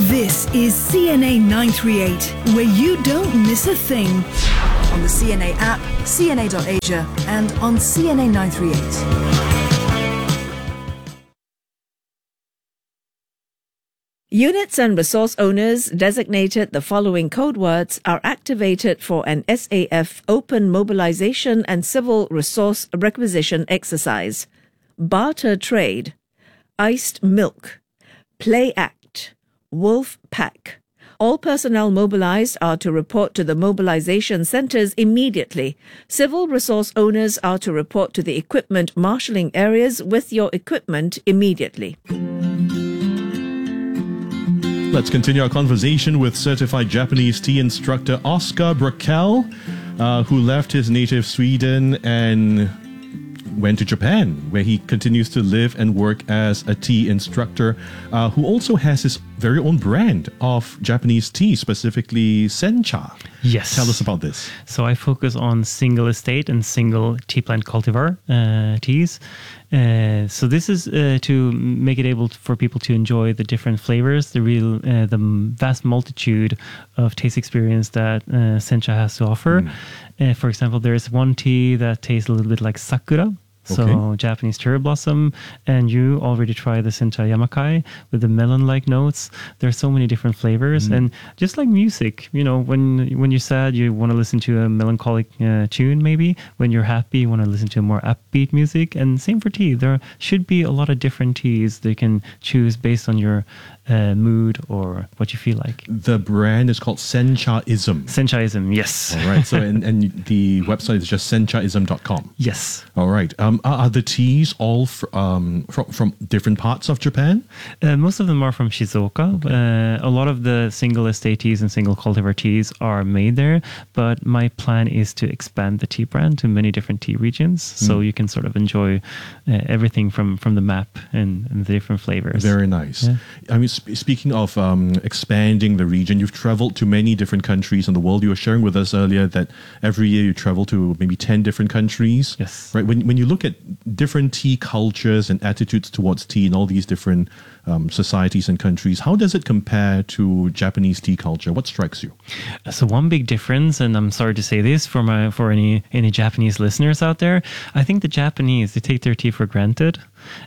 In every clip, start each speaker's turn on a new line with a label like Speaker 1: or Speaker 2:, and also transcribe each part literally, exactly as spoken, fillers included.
Speaker 1: This is C N A nine three eight, where you don't miss a thing. On the C N A app, C N A dot Asia, and on C N A nine three eight.
Speaker 2: Units and resource owners designated the following code words are activated for an S A F Open Mobilization and Civil Resource Requisition exercise. Barter trade, iced milk, play act, wolf pack. All personnel mobilized are to report to the mobilization centers immediately. Civil resource owners are to report to the equipment marshalling areas with your equipment immediately.
Speaker 3: Let's continue our conversation with certified Japanese tea instructor Oscar Brakel, uh, who left his native Sweden and went to Japan, where he continues to live and work as a tea instructor, uh, who also has his very own brand of Japanese tea, specifically Sencha.
Speaker 4: Yes.
Speaker 3: Tell us about this.
Speaker 4: So I focus on single estate and single tea plant cultivar uh, teas. Uh, so this is uh, to make it able for people to enjoy the different flavors, the real, uh, the vast multitude of taste experience that uh, Sencha has to offer. Mm. Uh, for example, there is one tea that tastes a little bit like sakura. So okay. Japanese cherry blossom, and you already tried the Sencha Yamakai with the melon-like notes. There are so many different flavors, mm. and just like music, you know, when when you're sad, you want to listen to a melancholic uh, tune. Maybe when you're happy, you want to listen to more upbeat music. And same for tea. There should be a lot of different teas that you can choose based on your uh, mood or what you feel like.
Speaker 3: The brand is called Senchaism.
Speaker 4: Senchaism, yes.
Speaker 3: All right. So and, and the website is just senchaism dot com.
Speaker 4: Yes.
Speaker 3: All right. Um, Are, are the teas all fr- um, from, from different parts of Japan?
Speaker 4: Uh, most of them are from Shizuoka. Okay. Uh, a lot of the single estate teas and single cultivar teas are made there, but my plan is to expand the tea brand to many different tea regions, mm. so you can sort of enjoy uh, everything from, from the map and, and the different flavors.
Speaker 3: Very nice. Yeah. I mean, sp- speaking of um, expanding the region, you've traveled to many different countries in the world. You were sharing with us earlier that every year you travel to maybe ten different countries.
Speaker 4: Yes.
Speaker 3: Right. When when you look at different tea cultures and attitudes towards tea in all these different um, societies and countries, how does it compare to Japanese tea culture? What strikes you?
Speaker 4: So one big difference, and I'm sorry to say this for my for any any Japanese listeners out there, I think the Japanese, they take their tea for granted.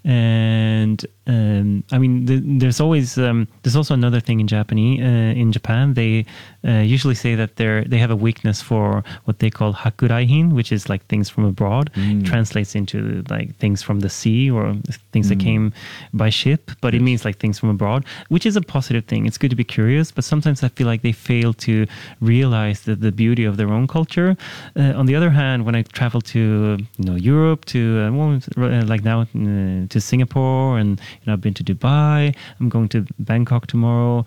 Speaker 4: And um, I mean, the, there's always um, there's also another thing in Japanese uh, in Japan. They uh, usually say that they they have a weakness for what they call hakuraihin, which is like things from abroad. Mm. Translates into like things from the sea or things mm. that came by ship, but yes. It means like things from abroad, which is a positive thing. It's good to be curious, but sometimes I feel like they fail to realize the, the beauty of their own culture. Uh, on the other hand, when I travel to you know Europe, to uh, well, like now. Uh, to Singapore, and you know I've been to Dubai, I'm going to Bangkok tomorrow,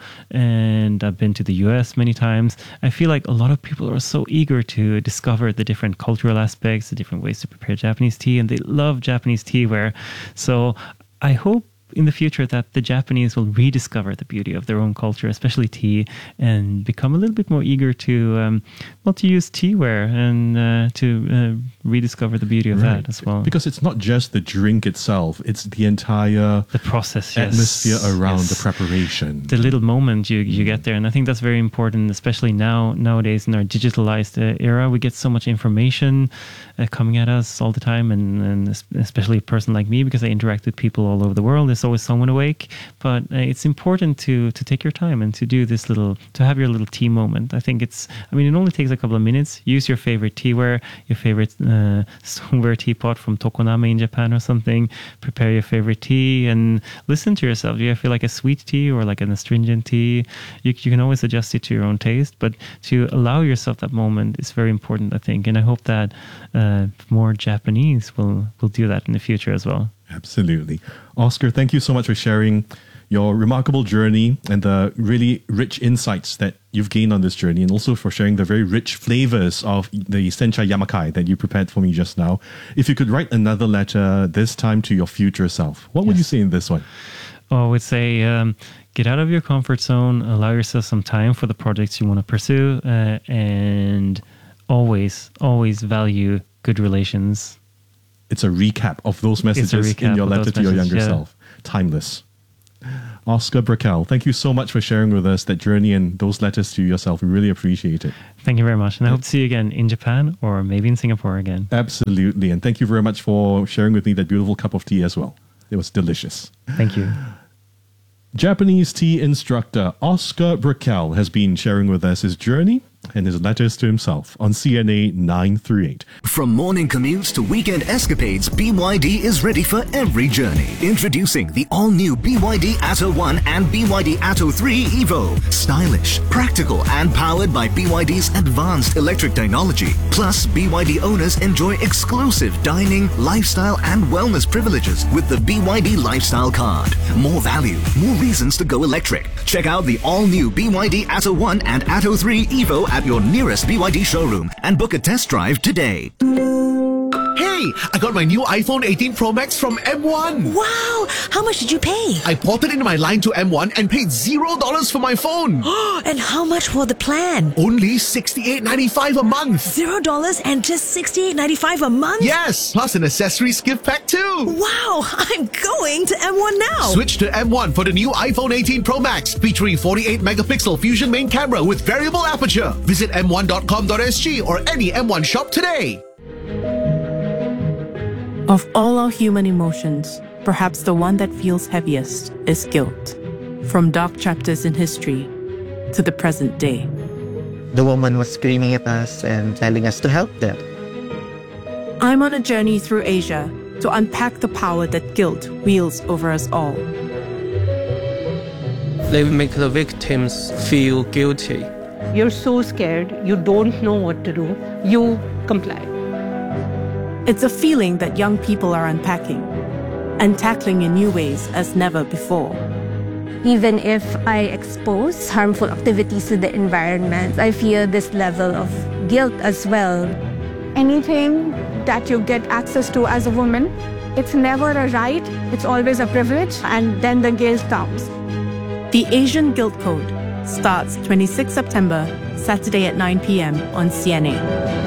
Speaker 4: and I've been to the U S many times. I feel like a lot of people are so eager to discover the different cultural aspects, the different ways to prepare Japanese tea, and they love Japanese teaware. So I hope in the future that the Japanese will rediscover the beauty of their own culture, especially tea, and become a little bit more eager to um, well to use teaware and uh, to uh, rediscover the beauty of right. that as well.
Speaker 3: Because it's not just the drink itself; it's the entire
Speaker 4: the process,
Speaker 3: atmosphere
Speaker 4: yes.
Speaker 3: around
Speaker 4: yes.
Speaker 3: the preparation,
Speaker 4: the little moment you you mm. get there, and I think that's very important, especially now nowadays in our digitalized uh, era. We get so much information uh, coming at us all the time, and, and especially a person like me, because I interact with people all over the world. There's always someone awake, but uh, it's important to to take your time and to do this little, to have your little tea moment. I think it's, I mean, it only takes a couple of minutes. Use your favorite teaware, your favorite uh, stoneware teapot from Tokoname in Japan or something. Prepare your favorite tea and listen to yourself. Do you feel like a sweet tea or like an astringent tea? You, you can always adjust it to your own taste, but to allow yourself that moment is very important, I think. And I hope that uh, more Japanese will, will do that in the future as well.
Speaker 3: Absolutely. Oscar, thank you so much for sharing your remarkable journey and the really rich insights that you've gained on this journey, and also for sharing the very rich flavors of the Sencha Yamakai that you prepared for me just now. If you could write another letter, this time to your future self, what would yes. you say in this one?
Speaker 4: Oh, I would say um, get out of your comfort zone, allow yourself some time for the projects you want to pursue, uh, and always, always value good relations.
Speaker 3: It's a recap of those messages in your letter to your younger
Speaker 4: yeah.
Speaker 3: self. Timeless. Oscar Brakel, thank you so much for sharing with us that journey and those letters to yourself. We really appreciate it.
Speaker 4: Thank you very much. And I hope to see you again in Japan or maybe in Singapore again.
Speaker 3: Absolutely. And thank you very much for sharing with me that beautiful cup of tea as well. It was delicious.
Speaker 4: Thank you.
Speaker 3: Japanese tea instructor Oscar Brakel has been sharing with us his journey and his letters to himself on C N A nine thirty-eight.
Speaker 5: From morning commutes to weekend escapades, B Y D is ready for every journey. Introducing the all-new B Y D Atto one and B Y D Atto three Evo. Stylish, practical and powered by B Y D's advanced electric technology. Plus, B Y D owners enjoy exclusive dining, lifestyle and wellness privileges with the B Y D Lifestyle Card. More value, more reasons to go electric. Check out the all-new B Y D Atto one and Atto three Evo at your nearest B Y D showroom and book a test drive today.
Speaker 6: Hey, I got my new iPhone eighteen Pro Max from M one.
Speaker 7: Wow! How much did you pay?
Speaker 6: I ported in my line to M one and paid zero dollars for my phone.
Speaker 7: And how much for the plan?
Speaker 6: Only sixty-eight ninety-five a month.
Speaker 7: Zero dollars and just sixty-eight ninety-five a month?
Speaker 6: Yes, plus an accessories gift pack too.
Speaker 7: Wow! I'm going to M one now.
Speaker 6: Switch to M one for the new iPhone eighteen Pro Max featuring forty-eight megapixel Fusion main camera with variable aperture. Visit m one dot com dot s g or any M one shop today.
Speaker 8: Of all our human emotions, perhaps the one that feels heaviest is guilt. From dark chapters in history to the present day.
Speaker 9: The woman was screaming at us and telling us to help them.
Speaker 8: I'm on a journey through Asia to unpack the power that guilt wields over us all.
Speaker 10: They make the victims feel guilty.
Speaker 11: You're so scared, you don't know what to do, you comply.
Speaker 8: It's a feeling that young people are unpacking and tackling in new ways as never before.
Speaker 12: Even if I expose harmful activities to the environment, I feel this level of guilt as well.
Speaker 13: Anything that you get access to as a woman, it's never a right, it's always a privilege, and then the guilt comes.
Speaker 8: The Asian Guilt Code starts twenty-sixth September, Saturday at nine p m on C N A.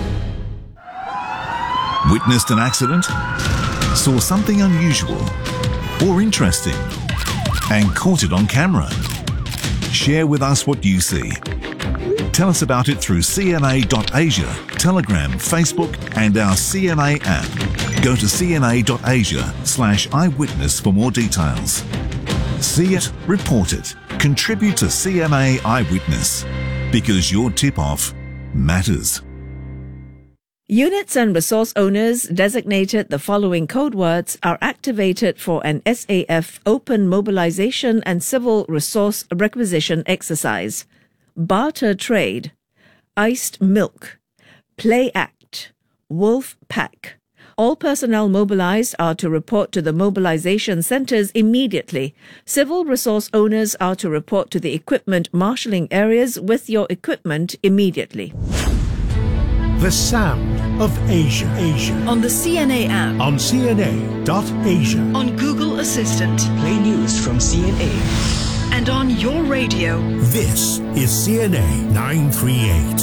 Speaker 14: Witnessed an accident? Saw something unusual or interesting and caught it on camera? Share with us what you see. Tell us about it through C N A dot Asia, Telegram, Facebook and our C N A app. Go to C N A dot Asia slash eyewitness for more details. See it, report it, contribute to C N A Eyewitness, because your tip-off matters.
Speaker 2: Units and resource owners designated the following code words are activated for an S A F Open Mobilization and Civil Resource Requisition Exercise. Barter Trade, Iced Milk, Play Act, Wolf Pack. All personnel mobilized are to report to the mobilization centers immediately. Civil resource owners are to report to the equipment marshalling areas with your equipment immediately.
Speaker 15: The sound of Asia. Asia.
Speaker 1: On the C N A app.
Speaker 15: On C N A dot Asia.
Speaker 1: On Google Assistant.
Speaker 16: Play news from C N A.
Speaker 1: And on your radio.
Speaker 15: This is C N A nine thirty-eight.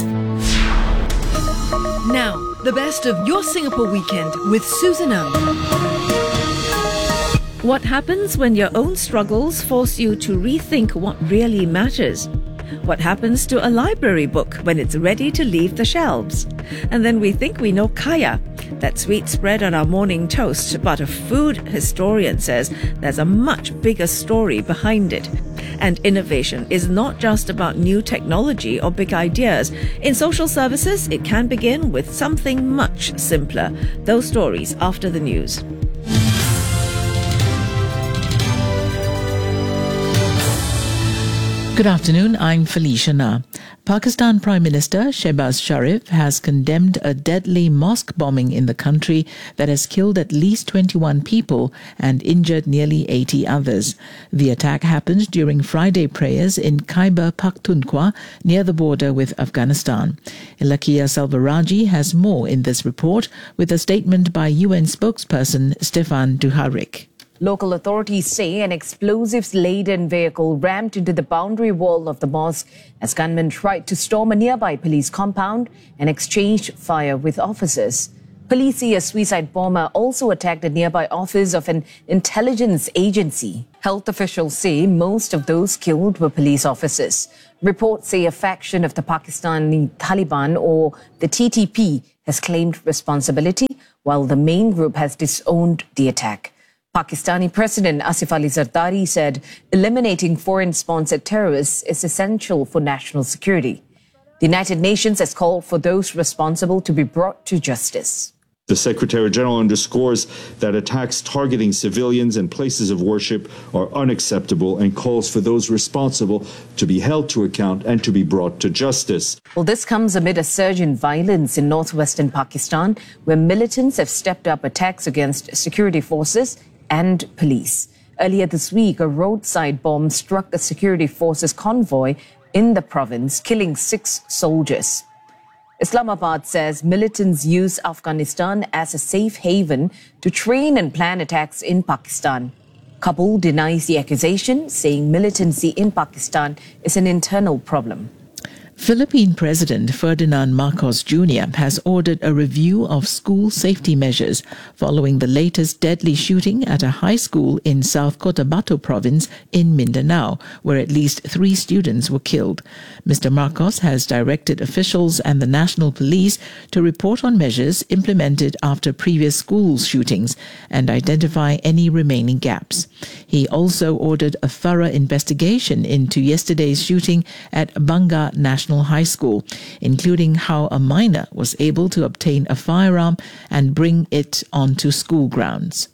Speaker 1: Now, the best of your Singapore weekend with Susan O.
Speaker 2: What happens when your own struggles force you to rethink what really matters? What happens to a library book when it's ready to leave the shelves? And then we think we know kaya, that sweet spread on our morning toast, but a food historian says there's a much bigger story behind it. And innovation is not just about new technology or big ideas. In social services, it can begin with something much simpler. Those stories after the news.
Speaker 17: Good afternoon, I'm Felicia Na. Pakistan Prime Minister Shehbaz Sharif has condemned a deadly mosque bombing in the country that has killed at least twenty-one people and injured nearly eighty others. The attack happened during Friday prayers in Khyber Pakhtunkhwa near the border with Afghanistan. Ilakia Salvaraji has more in this report with a statement by U N spokesperson Stefan Dujarric.
Speaker 18: Local authorities say an explosives-laden vehicle rammed into the boundary wall of the mosque as gunmen tried to storm a nearby police compound and exchanged fire with officers. Police say a suicide bomber also attacked a nearby office of an intelligence agency. Health officials say most of those killed were police officers. Reports say a faction of the Pakistani Taliban, or the T T P, has claimed responsibility, while the main group has disowned the attack. Pakistani President Asif Ali Zardari said eliminating foreign-sponsored terrorists is essential for national security. The United Nations has called for those responsible to be brought to justice.
Speaker 19: The Secretary General underscores that attacks targeting civilians and places of worship are unacceptable and calls for those responsible to be held to account and to be brought to justice.
Speaker 18: Well, this comes amid a surge in violence in northwestern Pakistan, where militants have stepped up attacks against security forces and police. Earlier this week, a roadside bomb struck a security forces convoy in the province, killing six soldiers. Islamabad says militants use Afghanistan as a safe haven to train and plan attacks in Pakistan. Kabul denies the accusation, saying militancy in Pakistan is an internal problem.
Speaker 17: Philippine President Ferdinand Marcos Junior has ordered a review of school safety measures following the latest deadly shooting at a high school in South Cotabato province in Mindanao, where at least three students were killed. Mister Marcos has directed officials and the National Police to report on measures implemented after previous school shootings and identify any remaining gaps. He also ordered a thorough investigation into yesterday's shooting at Banga National High School, including how a minor was able to obtain a firearm and bring it onto school grounds.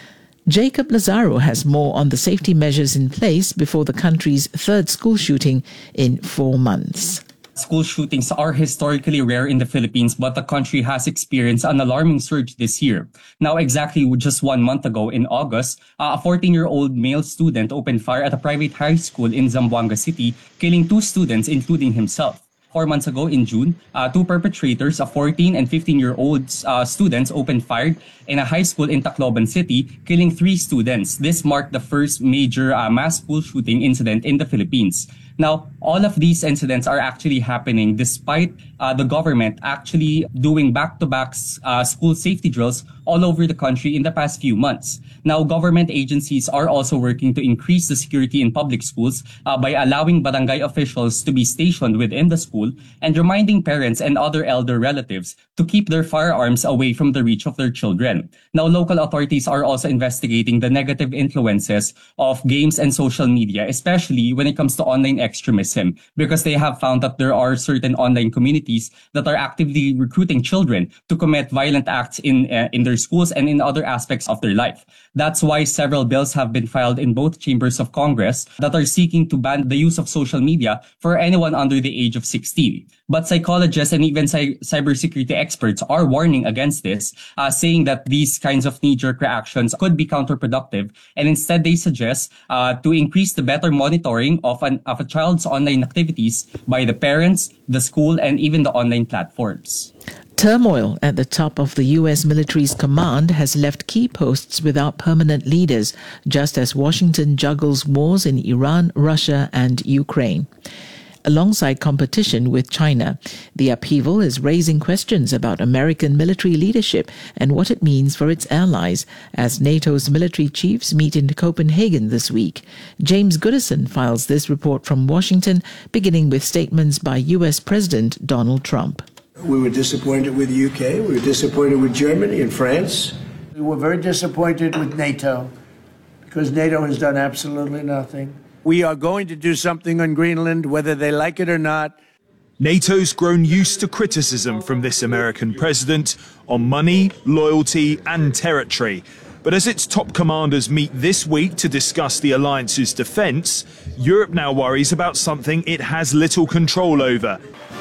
Speaker 17: Jacob Lazaro has more on the safety measures in place before the country's third school shooting in four months.
Speaker 20: School shootings are historically rare in the Philippines, but the country has experienced an alarming surge this year. Now, exactly just one month ago in August, uh, a fourteen-year-old male student opened fire at a private high school in Zamboanga City, killing two students, including himself. Four months ago in June, uh, two perpetrators, a fourteen and fifteen-year-old uh, students, opened fire in a high school in Tacloban City, killing three students. This marked the first major uh, mass school shooting incident in the Philippines. Now, all of these incidents are actually happening despite uh, the government actually doing back-to-back uh, school safety drills all over the country in the past few months. Now, government agencies are also working to increase the security in public schools uh, by allowing barangay officials to be stationed within the school and reminding parents and other elder relatives to keep their firearms away from the reach of their children. Now, local authorities are also investigating the negative influences of games and social media, especially when it comes to online extremism, because they have found that there are certain online communities that are actively recruiting children to commit violent acts in uh, in their schools and in other aspects of their life. That's why several bills have been filed in both chambers of Congress that are seeking to ban the use of social media for anyone under the age of sixteen. But psychologists and even cy- cybersecurity experts are warning against this, uh, saying that these kinds of knee-jerk reactions could be counterproductive, and instead they suggest uh, to increase the better monitoring of, an, of a child's online activities by the parents, the school, and even the online platforms.
Speaker 17: Turmoil at the top of the U S military's command has left key posts without permanent leaders, just as Washington juggles wars in Iran, Russia, and Ukraine. Alongside competition with China, the upheaval is raising questions about American military leadership and what it means for its allies, as NATO's military chiefs meet in Copenhagen this week. James Goodison files this report from Washington, beginning with statements by U S President Donald Trump.
Speaker 21: We were disappointed with the U K, we were disappointed with Germany and France. We were very disappointed with NATO, because NATO has done absolutely nothing. We are going to do something on Greenland, whether they like it or not.
Speaker 22: NATO's grown used to criticism from this American president on money, loyalty and territory. But as its top commanders meet this week to discuss the alliance's defence, Europe now worries about something it has little control over.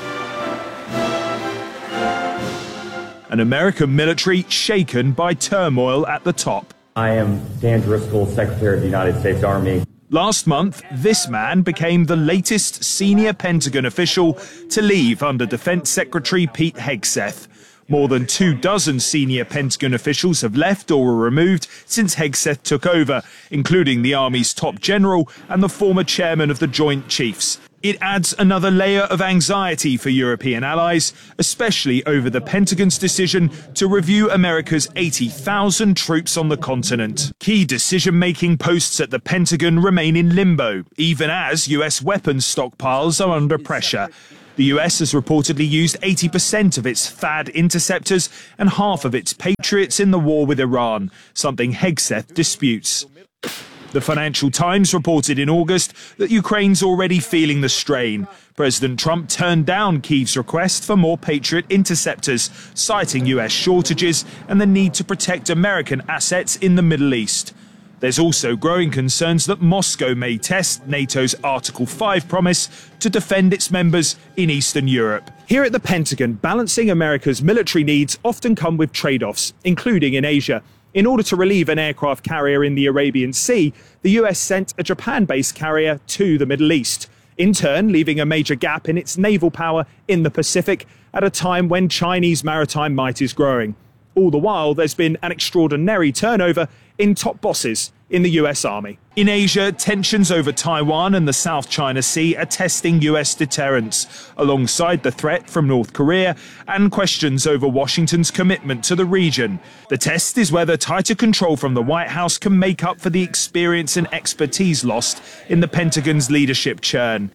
Speaker 22: An American military shaken by turmoil at the top.
Speaker 23: I am Dan Driscoll, Secretary of the United States Army.
Speaker 22: Last month, this man became the latest senior Pentagon official to leave under Defense Secretary Pete Hegseth. More than two dozen senior Pentagon officials have left or were removed since Hegseth took over, including the Army's top general and the former chairman of the Joint Chiefs. It adds another layer of anxiety for European allies, especially over the Pentagon's decision to review America's eighty thousand troops on the continent. Key decision-making posts at the Pentagon remain in limbo, even as U S weapons stockpiles are under pressure. The U S has reportedly used eighty percent of its THAAD interceptors and half of its Patriots in the war with Iran, something Hegseth disputes. The Financial Times reported in August that Ukraine's already feeling the strain. President Trump turned down Kyiv's request for more Patriot interceptors, citing U S shortages and the need to protect American assets in the Middle East. There's also growing concerns that Moscow may test NATO's Article five promise to defend its members in Eastern Europe. Here at the Pentagon, balancing America's military needs often come with trade-offs, including in Asia. In order to relieve an aircraft carrier in the Arabian Sea, the U S sent a Japan-based carrier to the Middle East, in turn leaving a major gap in its naval power in the Pacific at a time when Chinese maritime might is growing. All the while, there's been an extraordinary turnover in top bosses in the U S Army. In Asia, tensions over Taiwan and the South China Sea are testing U S deterrence, alongside the threat from North Korea and questions over Washington's commitment to the region. The test is whether tighter control from the White House can make up for the experience and expertise lost in the Pentagon's leadership churn.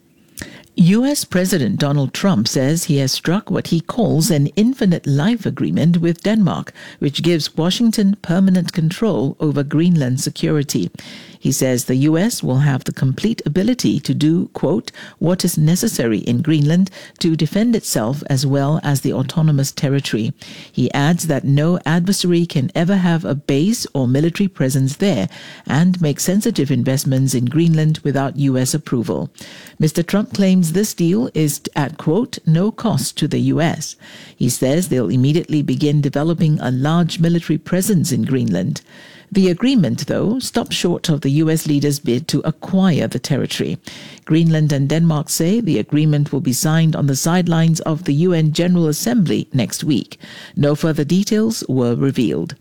Speaker 17: U S President Donald Trump says he has struck what he calls an infinite life agreement with Denmark, which gives Washington permanent control over Greenland security. He says the U S will have the complete ability to do, quote, what is necessary in Greenland to defend itself as well as the autonomous territory. He adds that no adversary can ever have a base or military presence there and make sensitive investments in Greenland without U S approval. Mister Trump claims this deal is at, quote, no cost to the U S. He says they'll immediately begin developing a large military presence in Greenland. The agreement, though, stops short of the U S leaders' bid to acquire the territory. Greenland and Denmark say the agreement will be signed on the sidelines of the U N General Assembly next week. No further details were revealed.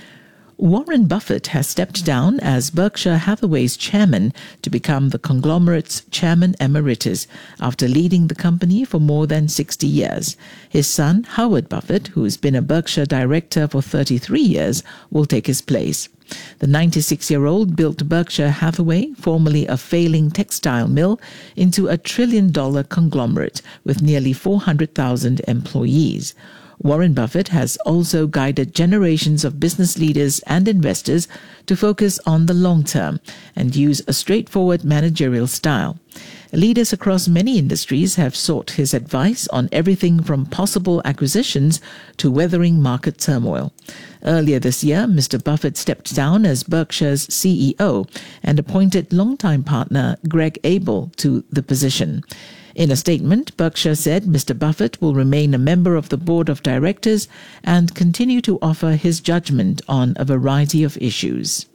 Speaker 17: Warren Buffett has stepped down as Berkshire Hathaway's chairman to become the conglomerate's chairman emeritus after leading the company for more than sixty years. His son, Howard Buffett, who's been a Berkshire director for thirty-three years, will take his place. The ninety-six-year-old built Berkshire Hathaway, formerly a failing textile mill, into a trillion-dollar conglomerate with nearly four hundred thousand employees. Warren Buffett has also guided generations of business leaders and investors to focus on the long term and use a straightforward managerial style. Leaders across many industries have sought his advice on everything from possible acquisitions to weathering market turmoil. Earlier this year, Mister Buffett stepped down as Berkshire's C E O and appointed longtime partner Greg Abel to the position. In a statement, Berkshire said Mister Buffett will remain a member of the board of directors and continue to offer his judgment on a variety of issues.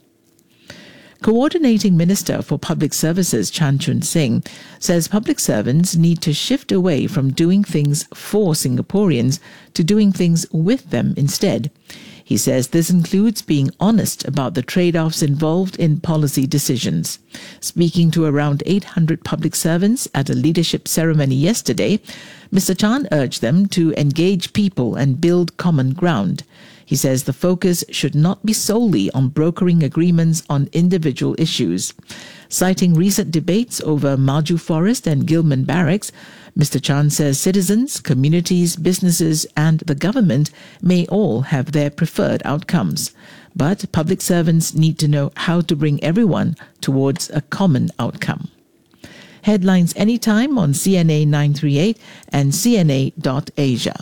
Speaker 17: Coordinating Minister for Public Services Chan Chun Sing says public servants need to shift away from doing things for Singaporeans to doing things with them instead. He says this includes being honest about the trade-offs involved in policy decisions. Speaking to around eight hundred public servants at a leadership ceremony yesterday, Mister Chan urged them to engage people and build common ground. He says the focus should not be solely on brokering agreements on individual issues. Citing recent debates over Maju Forest and Gillman Barracks, Mister Chan says citizens, communities, businesses and the government may all have their preferred outcomes. But public servants need to know how to bring everyone towards a common outcome. Headlines anytime on C N A nine thirty-eight and C N A dot Asia.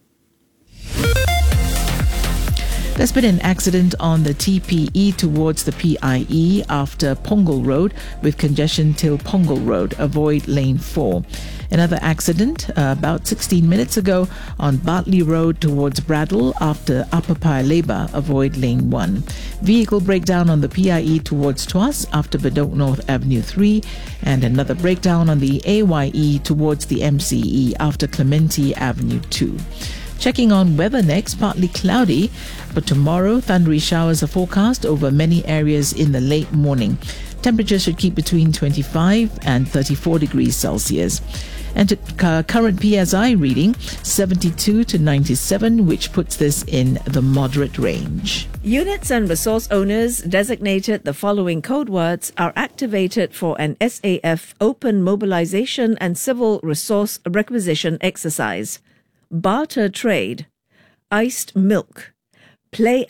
Speaker 17: There's been an accident on the T P E towards the P I E after Punggol Road with congestion till Punggol Road. Avoid lane four. Another accident uh, about sixteen minutes ago on Bartley Road towards Bradwell after Upper Paya Lebar. Avoid lane one. Vehicle breakdown on the P I E towards Tuas after Bedok North Avenue three. And another breakdown on the A Y E towards the M C E after Clementi Avenue two. Checking on weather next, partly cloudy, but tomorrow thundery showers are forecast over many areas in the late morning. Temperatures should keep between twenty-five and thirty-four degrees Celsius. And to, uh, current P S I reading seventy-two to ninety-seven, which puts this in the moderate range.
Speaker 2: Units and resource owners designated the following code words are activated for an S A F Open Mobilization and Civil Resource Requisition Exercise: barter trade, iced milk, play